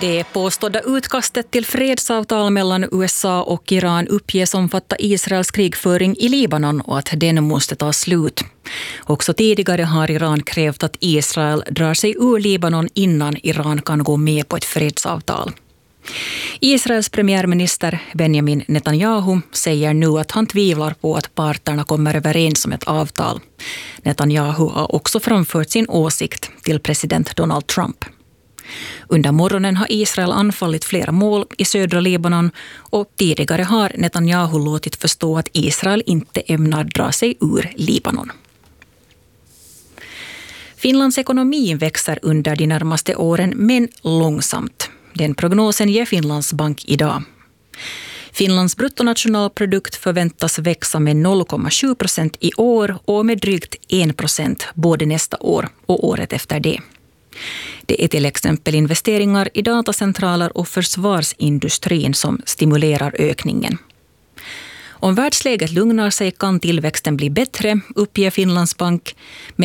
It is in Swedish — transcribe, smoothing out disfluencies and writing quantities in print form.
Det påstådda utkastet till fredsavtal mellan USA och Iran uppges omfatta Israels krigföring i Libanon och att den måste ta slut. Också tidigare har Iran krävt att Israel drar sig ur Libanon innan Iran kan gå med på ett fredsavtal. Israels premiärminister Benjamin Netanyahu säger nu att han tvivlar på att parterna kommer överens om ett avtal. Netanyahu har också framfört sin åsikt till president Donald Trump. Under morgonen har Israel anfallit flera mål i södra Libanon och tidigare har Netanyahu låtit förstå att Israel inte ämnar dra sig ur Libanon. Finlands ekonomi växer under de närmaste åren, men långsamt. Den prognosen ger Finlands bank idag. Finlands bruttonationalprodukt förväntas växa med 0,7% i år och med drygt 1% både nästa år och året efter det. Det är till exempel investeringar i datacentraler och försvarsindustrin som stimulerar ökningen. Om världsläget lugnar sig kan tillväxten bli bättre, uppger Finlands bank.